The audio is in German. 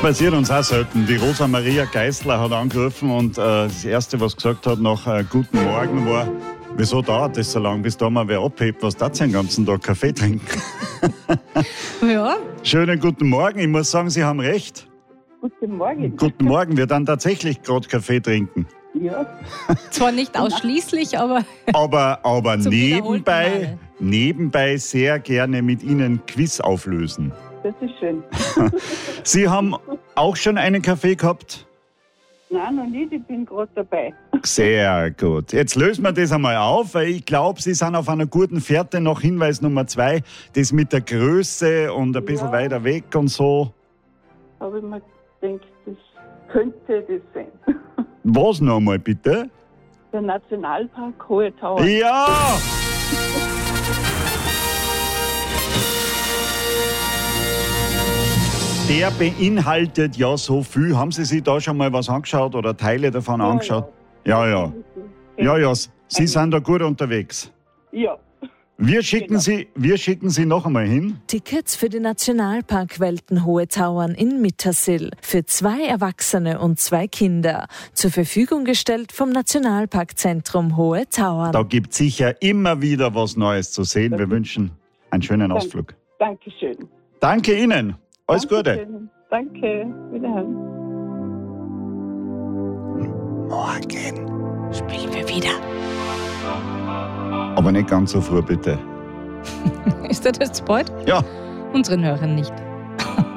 Passiert uns auch selten. Die Rosa Maria Geisler hat angerufen und das Erste, was gesagt hat nach Guten Morgen war, wieso dauert das so lange, bis da mal wer abhebt, was darf sie den ganzen Tag Kaffee trinken? Ja. Schönen guten Morgen, ich muss sagen, Sie haben recht. Guten Morgen. Guten Morgen, wir dann tatsächlich gerade Kaffee trinken. Ja. Zwar nicht ausschließlich, aber Aber Zum wiederholten nebenbei sehr gerne mit Ihnen Quiz auflösen. Das ist schön. Sie haben auch schon einen Kaffee gehabt? Nein, noch nicht, ich bin gerade dabei. Sehr gut. Jetzt lösen wir das einmal auf, weil ich glaube, Sie sind auf einer guten Fährte. Noch Hinweis Nummer 2, das mit der Größe und ein bisschen weiter weg und so. Habe ich mir gedacht, das könnte das sein. Was nochmal bitte? Der Nationalpark Hohe Tauern. Ja! Der beinhaltet ja so viel. Haben Sie sich da schon mal was angeschaut oder Teile davon angeschaut? Ja. Sie sind da gut unterwegs. Ja. Wir schicken Sie noch einmal hin. Tickets für den Nationalpark Weltenhohe Tauern in Mittersill für 2 Erwachsene und 2 Kinder. Zur Verfügung gestellt vom Nationalparkzentrum Hohe Tauern. Da gibt es sicher immer wieder was Neues zu sehen. Wir wünschen einen schönen Ausflug. Dankeschön. Danke Ihnen. Alles Gute. Dankeschön. Danke. Wiederhören. Morgen. Spielen wir wieder. Aber nicht ganz so früh, bitte. ist das jetzt bald? Ja. Unseren Hörern nicht.